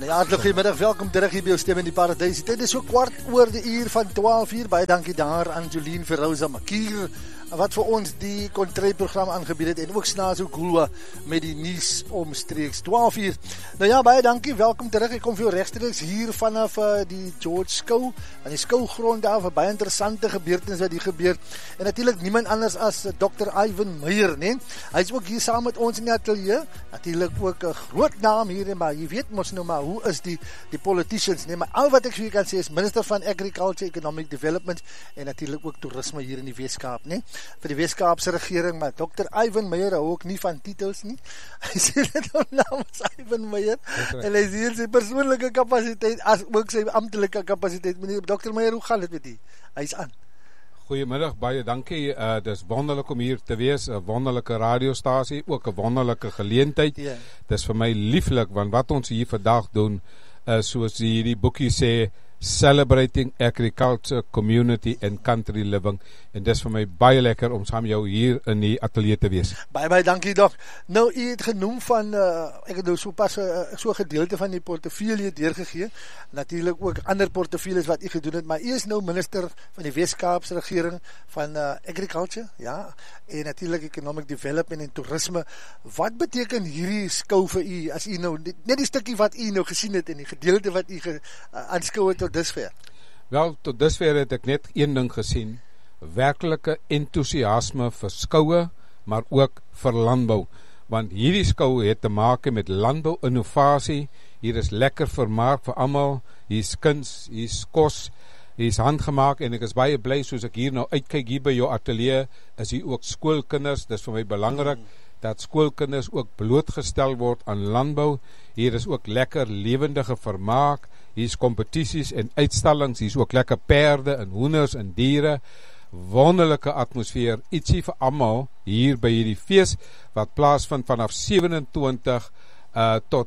Ja, hartlik goeiemiddag, welkom terug hier by jou stem in die paradijs. Dit is so 1/4 van 12:00. Baie dankie daar aan Jolien Verosa Makier, wat vir ons die Contray-program aangebied het, en ook Snazo Gulwa met die nuus omstreeks 12:00. Nou ja, baie dankie, welkom terug. Ek kom vir jou rechtstreeks hier vanaf die George Skou, aan die skougrond daar, vir baie interessante gebeurtenis wat hier gebeur. En natuurlijk niemand anders as Dr. Ivan Meyer, nee? Hy is ook hier saam met ons in die atelier. Natuurlijk ook 'n groot naam hier, maar jy weet mos nou maar hoe is die politicians, nee? Maar al wat ek vir jy kan sê is Minister van Agriculture, Economic Development en natuurlijk ook toerisme hier in die Weskaap, nee? Vir die Weskaapse regering, maar Dr. Ivan Meyer hou ook nie van titels nie. Hy sê dit om naam is Ivan Meyer, en hy sê sy persoonlijke kapasiteit, as ook sy amptelike kapasiteit. Meneer Dr. Meyer, hoe gaan dit met die? Hy is aan. Goeiemiddag, baie dankie. Dis wonderlik om hier te wees, 'n wonderlike radiostasie, ook 'n wonderlike geleentheid. Yeah. Dis vir my lieflik, want wat ons hier vandag doen, soos hierdie boekie sê, Celebrating Agriculture, Community and Country Living, en dis vir my baie lekker om saam jou hier in die atelier te wees. Baie dankie, Dok. Nou, u het genoem van, ek het nou so pas so gedeelte van die portefeuille deurgegee, natuurlijk ook ander portefeuilles wat u gedoen het, maar u is nou minister van die Weskaapse regering van Agriculture, ja, en natuurlijk Economic Development en Toerisme. Wat beteken hierdie skou vir u, as u nou, net die stukkie wat u nou gesien het, en die gedeelte wat u aanskou het tot dusver? Wel, tot dusver het ek net een ding gesien, werklike enthousiasme vir skoue, maar ook vir landbou, want hierdie skou het te maak met landbou innovasie. Hier is lekker vermaak vir almal, hier is kuns, hier is kos, hier is handgemaak, en ek is baie bly, soos ek hier nou uitkyk hier by jou atelier, is hier ook skoolkinders. Dis vir my belangrik, dat skoolkinders ook blootgestel word aan landbou. Hier is ook lekker lewendige vermaak, hier is competisies en uitstallings, hier is ook lekker perde en hoenders en diere, wonderlike atmosfeer, ietsie vir almal hier by hierdie fees, wat plaasvind vanaf 27 tot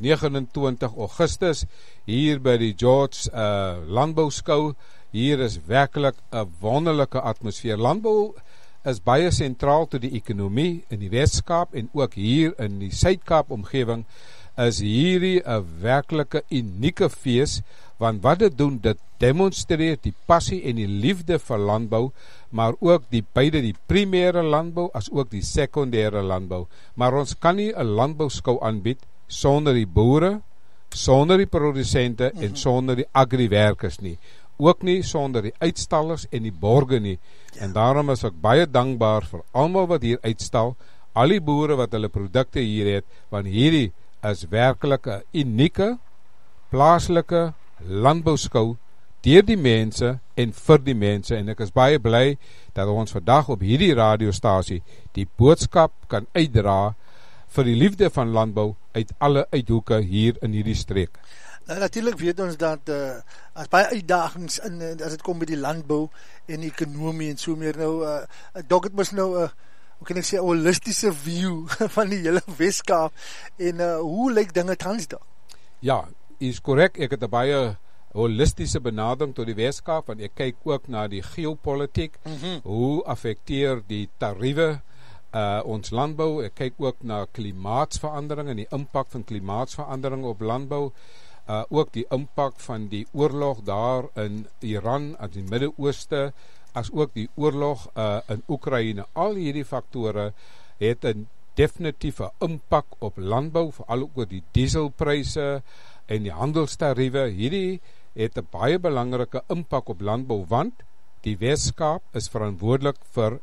29 Augustus, hier by die George Landbouwskou. Hier is werkelijk 'n wonderlike atmosfeer. Landbou is baie sentraal tot die ekonomie in die Weskaap, en ook hier in die Suidkaap omgewing, is hierdie 'n werklike unieke fees, want wat dit doen, dit demonstreer die passie en die liefde vir landbou, maar ook beide die primêre landbou as ook die sekondêre landbou. Maar ons kan nie 'n landbouskou aanbied sonder die boere, sonder die produsente en sonder die agriwerkers nie. Ook nie sonder die uitstallers en die borge nie. En daarom is ek baie dankbaar vir almal wat hier uitstal, al die boere wat hulle produkte hier het, want hierdie is werklik 'n unieke plaaslike landbouskou deur die mense en vir die mense, en ek is baie bly dat ons vandag op hierdie radiostasie die boodskap kan uitdra vir die liefde van landbou uit alle uithoeke hier in hierdie streek. Nou, natuurlijk weet ons dat as baie uitdagings as het kom by die landbou en ekonomie en so meer, nou, Dok, het mos nou, hoe kan ek sê, holistische view van die hele Weskaap, en hoe lyk dinge tans daar? Ja, is korrek, ek het 'n baie holistische benadering tot die Weskaap, want ek kyk ook na die geopolitiek, hoe affekteer die tariewe ons landbou, ek kyk ook na klimaatsverandering en die impak van klimaatsverandering op landbou, ook die impak van die oorlog daar in Iran, in die Midde-Ooste, as ook die oorlog in Oekraïne. Al hierdie faktore het 'n definitieve impak op landbou, veral ook oor die dieselpryse en die handelstariewe. Hierdie het 'n baie belangrike impak op landbou, want die Weskaap is verantwoordelik vir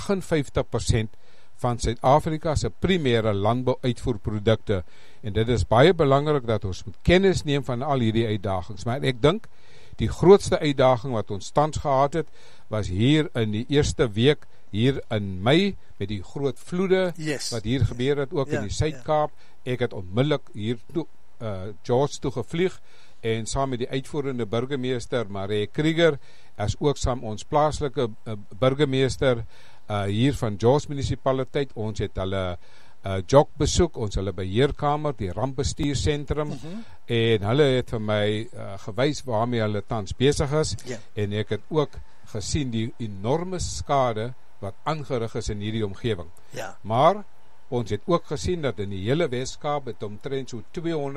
58% van Suid-Afrika se primêre landbou-uitvoerprodukte, en dit is baie belangrik dat ons moet kennis neem van al hierdie uitdagings. Maar ek dink die grootste uitdaging wat ons tans gehad het, was hier in die eerste week hier in Mei, met die groot vloede wat hier gebeur het, ook in die Suidkaap. Ek het onmiddellik hier toe George toe gevlieg, en saam met die uitvoerende burgemeester Marie Krieger, as ook saam ons plaaslike burgemeester hier van George munisipaliteit, ons het hulle JOC besoek, ons hulle beheerkamer, die rampbestuursentrum, en hulle het vir my gewys waarmee hulle tans besig is, en ek het ook gesien die enorme skade wat aangerig is in hierdie omgewing. Maar Ons het ook gesien dat in die hele Weskaap het omtrent so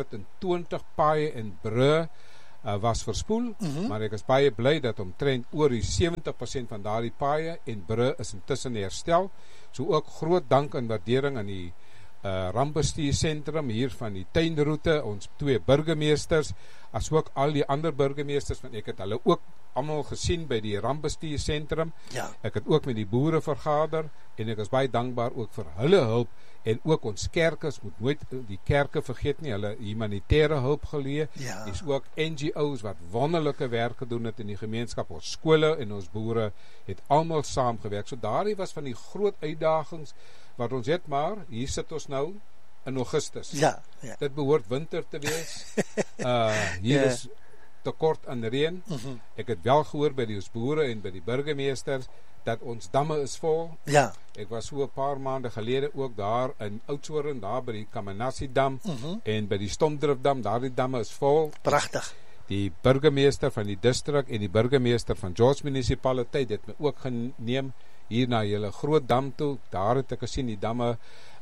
220 paaie en brûe was verspoel, maar ek is baie bly dat omtrent oor die 70% van daardie paaie en brûe is intussen herstel. So ook groot dank en waardering aan die rampbestuursentrum hier van die tuinroete, ons 2 burgemeesters, as ook al die ander burgemeesters, want ek het hulle ook almal gesien by die rampbestuursentrum. Ja. Ek het ook met die boere vergader en ek is baie dankbaar ook vir hulle hulp en ook ons kerkers moet nooit die kerke vergeet nie, hulle humanitaire hulp geleë. Ja. Dis ook NGO's wat wonderlike werk gedoen het in die gemeenskap, ons skole en ons boere het almal saamgewerk. So daardie was van die groot uitdagings wat ons het, maar hier sit ons nou in Augustus. Ja. Dit behoort winter te wees. Hier is tekort aan reën. Ek het wel gehoor by die boere en by die burgemeesters dat ons damme is vol. Ja. Ek was so 'n paar maande gelede ook daar in Oudtshoorn, daar by die Kamanassie dam en by die Stomdrifdam, daardie damme is vol. Pragtig. Die burgemeester van die distrik en die burgemeester van George munisipaliteit het my ook geneem hier na julle groot dam toe. Daar het ek gesien die damme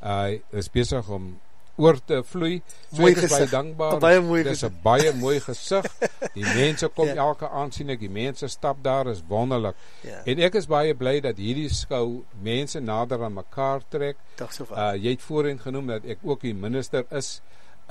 is besig om oor te vloei. So Mooi ek is baie gesig. dankbaar. Baie mooi Dit is gesig. 'n baie mooi gesig. Die mense kom Ja. elke aand sien ek, die mense stap daar, is wonderlik. Ja. En ek is baie bly dat hierdie skou mense nader aan mekaar trek. Dag so vaar. Jy het voorheen genoem dat ek ook die minister is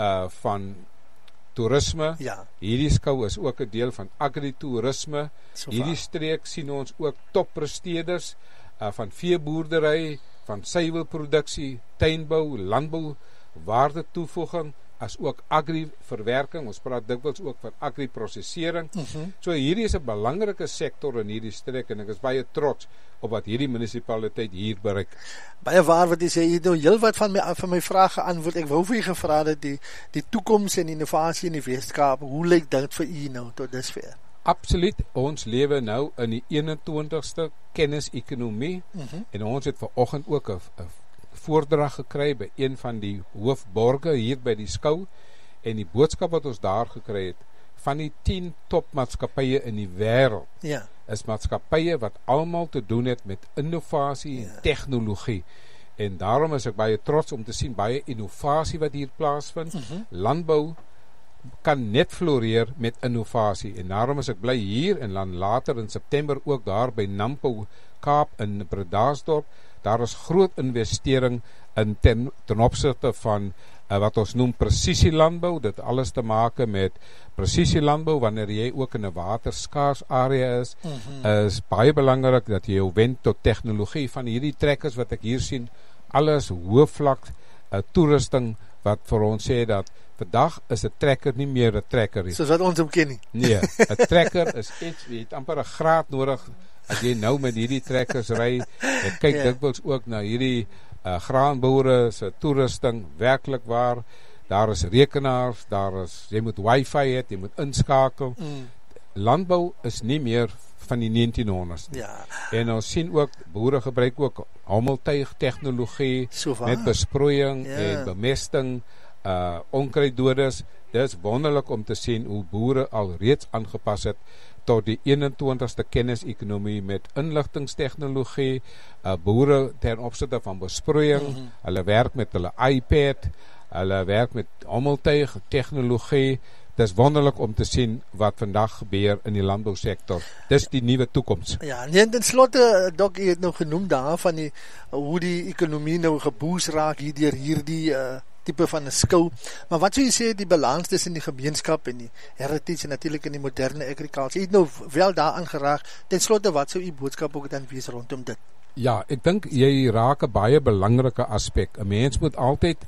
van toerisme. Ja. Hierdie skou is ook 'n deel van agritourisme. So Hierdie vaar. streek sien ons ook toppresteerders van veeboerdery, van suiwelproduksie, tuinbou, landbou, waardetoevoeging, as ook agri-verwerking. Ons praat dikwels ook van agri-prosesering. So hierdie is 'n belangrike sektor in hierdie streek en ek is baie trots op wat hierdie munisipaliteit hier bereik. Baie waar wat jy sê, jy het nou heel wat van my vrae geantwoord. Ek wou vir u gevra dat die toekoms en innovasie in die Weskaap, hoe lyk dit vir u nou tot dusver? Absoluut, ons lewe nou in die 21ste kennisekonomie en ons het vanoggend ook 'n voordrag gekry by een van die hoofborge hier by die skou en die boodskap wat ons daar gekry het, van die 10 topmaatskappye in die wêreld Ja. is maatskappye wat almal te doen het met innovasie en tegnologie. En daarom is ek baie trots om te sien baie innovasie wat hier plaasvind. Landbou kan net floreer met innovasie en daarom is ek bly hier en dan later in September ook daar by Nampo Kaap in Bredasdorp. Daar is groot investering in ten opsigte van wat ons noem presisielandbou. Dit alles te maak met presisielandbou wanneer jy ook in 'n waterskaars area is baie belangrik dat jy jou wend tot tegnologie. Van hierdie trekkers wat ek hier sien, alles hoëvlak toerusting wat vir ons sê dat vandag is 'n trekker nie meer 'n trekker nie. Soos wat ons hom ken nie. Nee, 'n trekker is iets, jy het amper 'n graad nodig as jy nou met hierdie trekkers ry. Ek kyk dikwels ook na hierdie graanboere se toerusting, werklik waar. Daar is rekenaars, jy moet wifi hê, jy moet inskakel. Landbou is nie meer van die 1900s nie. Ja. En ons sien ook, boere gebruik ook hommeltuig tegnologie met besproeiing en bemesting, onkruiddodes. Dit is wonderlik om te sien hoe boere al reeds aangepas het tot die 21ste kennisekonomie met inligtingstegnologie, boere ten opsigte van besproeiing, hulle werk met hulle iPad, hulle werk met hommeltuig tegnologie. Dis wonderlik om te sien wat vandag gebeur in die landbousektor. Dis die nuwe toekoms. Ja, en ten slotte, Dok, jy het nou genoem daar van hoe die ekonomie nou geboost raak hierdie tipe van 'n skou. Maar wat sou jy sê die balans tussen die gemeenskap en die heritage en natuurlik in die moderne agriculture? Jy het nou wel daaraan geraak. Ten slotte, wat sou u boodskap ook dan wees rondom dit? Ja, ek dink jy raak 'n baie belangrike aspek. 'n Mens moet altyd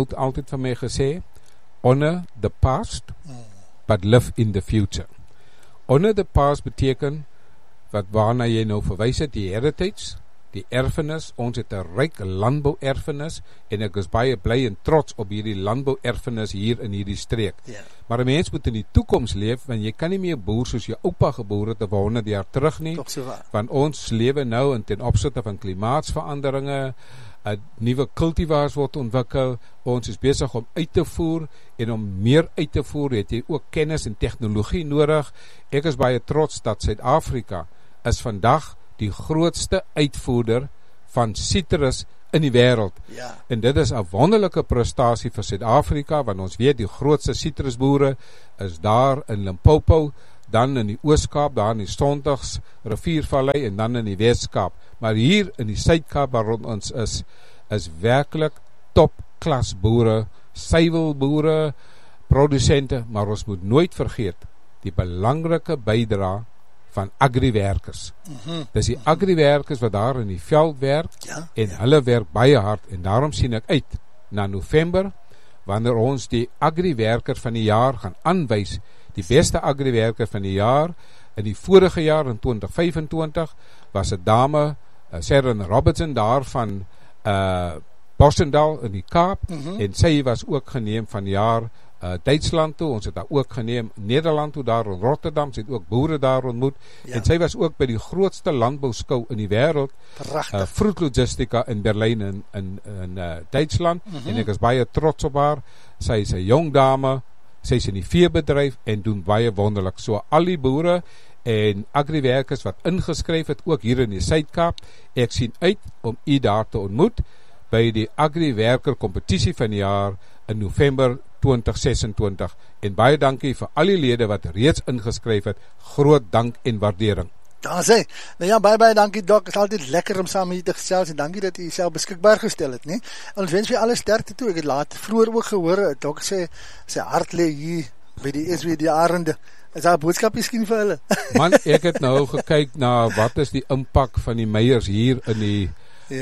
van my gesê, honor the past, but live in the future. Honor the past beteken, waarna jy nou verwys het, die heritage, die erfenis. Ons het 'n ryk landbouerfenis en ek is baie bly en trots op hierdie landbouerfenis hier in hierdie streek. Ja. Maar 'n mens moet in die toekoms leef, want jy kan nie meer boer soos jou oupa geboer het of 100 jaar terug nie. Toch so waar. Want ons lewe nou in ten opsigte van klimaatsveranderinge, nuwe cultivars word ontwikkel, ons is besig om uit te voer, en om meer uit te voer het jy ook kennis en tegnologie nodig. Ek is baie trots dat Suid-Afrika is vandag die grootste uitvoerder van citrus in die wêreld. Ja. En dit is 'n wonderlike prestasie vir Suid-Afrika, want ons weet die grootste sitrusboere is daar in Limpopo, dan in die Oos-Kaap, daar in die Sondags Riviervallei en dan in die Wes-Kaap. Maar hier in die Suid-Kaap waar ons is werklik topklas boere, suiwelboere, produsente, maar ons moet nooit vergeet die belangrike bydrae van agriwerkers. Dis die agriwerkers wat daar in die veld werk, en hulle werk baie hard, en daarom sien ek uit na November, wanneer ons die agriwerker van die jaar gaan aanwys, die beste agriwerker van die jaar. In die vorige jaar, in 2025, was 'n dame, Sharon Robertson, daar van Bossendal in die Kaap, en sy was ook geneem van jaar Duitsland toe, ons het daar ook geneem Nederland toe, daar in Rotterdam, sy het ook boere daar ontmoet, en sy was ook by die grootste landbouskou in die wêreld, Fruit Logistica in Berlyn in Duitsland, en ek is baie trots op haar. Sy is 'n jong dame, sy is in die veebedryf en doen baie wonderlik. So al die boere en agriwerkers wat ingeskryf het, ook hier in die Suid-Kaap, ek sien uit om u daar te ontmoet by die agriwerker kompetisie van die jaar in November 2026, en baie dankie vir al die lede wat reeds ingeskryf het. Groot dank en waardering. Daar sê, nou ja, baie dankie Dok, het is altyd lekker om saam met jy te gesels, en dankie dat jy jouself beskikbaar gestel het, nie? En ons wens vir alle sterkte toe. Ek het laat vroeër ook gehoor, Dok sê, sy hart lê hier by die SWD Arende. Is daar 'n boodskap miskien vir hulle? Man, ek het nou gekyk na wat is die impak van die meiers hier in die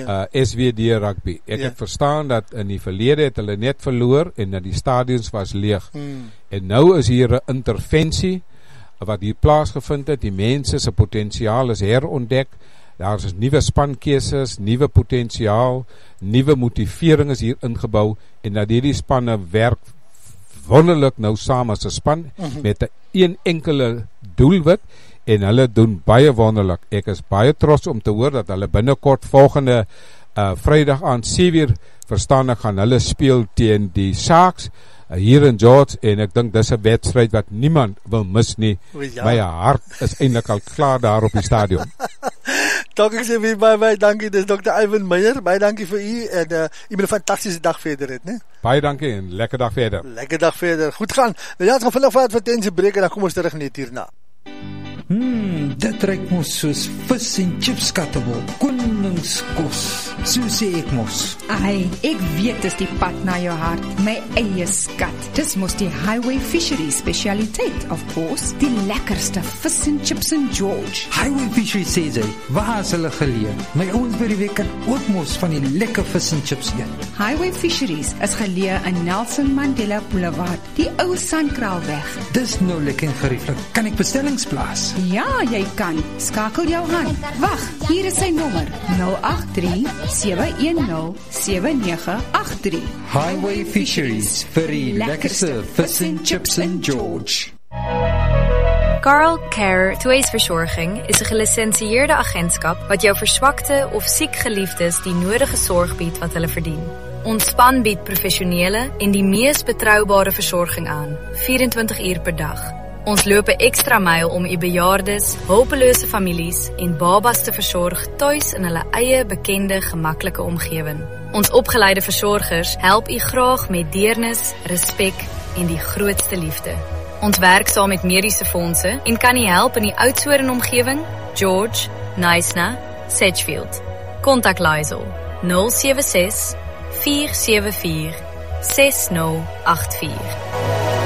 SWD rugby. Ek het verstaan dat in die verlede het hulle net verloor en dat die stadions was leeg. En nou is hier 'n intervensie wat hier plaasgevind het. Die mense se potensiaal is herontdek. Daar is nuwe spankeuses, nuwe potensiaal, nuwe motivering is hier ingebou, en dat hierdie spanne werk wonderlik nou saam as 'n span met 'n enkele doelwit, en hulle doen baie wonderlik. Ek is baie trots om te hoor dat hulle binnekort volgende Vrydag aan 7:00 verstaan ek gaan hulle speel teen die Sharks hier in George, en ek dink dis 'n wedstryd wat niemand wil mis nie. My hart is eintlik al klaar daar op die stadion. Dok, ek sê weer baie dankie, dis Dr. Ivan Meyer, baie dankie vir u, en u moet 'n fantastiese dag verder het, né? Baie dankie en lekker dag verder. Lekker dag verder, goed gaan. Nou ja, ons gaan vinnig vir advertensie breek en dan kom ons terug net hierna. Dit ruik mos soos vis en chips skattebol, koningskos, so sê ek mos. Ai, ek weet dis die pad na jou hart, my eie skat. Dis mos die Highway Fisheries specialiteit, of course, die lekkerste vis en chips in George. Highway Fisheries sê sy, waar is hulle geleë? My ouens by die week kan ook mos van die lekker vis en chips eet. Highway Fisheries is geleë in Nelson Mandela Boulevard, die ou Sandkraalweg. Dis nou lekker gerieflik. Kan ek bestellings plaas? Ja, jy kan. Skakel jou hand. Wag, hier is sy nommer. 083-710-7983. Highway Fisheries vir die lekkerste vis en chips in George. Carl Care Tweesverzorging is 'n gelisensieerde agentskap wat jou verswakte of siek geliefdes die nodige sorg bied wat hulle verdien. Ons span bied professionele en die mees betroubare versorging aan, 24 uur per dag. Ons loop 'n ekstra myl om u bejaardes, hulpelose families en babas te versorg tuis in hulle eie bekende, gemaklike omgewing. Ons opgeleide versorgers help u graag met deernis, respek en die grootste liefde. Ons werk saam met mediese fondse en kan u help in die Oudtshoorn omgewing, George, Knysna, Sedgefield. Kontak Lysel 076 474 6084.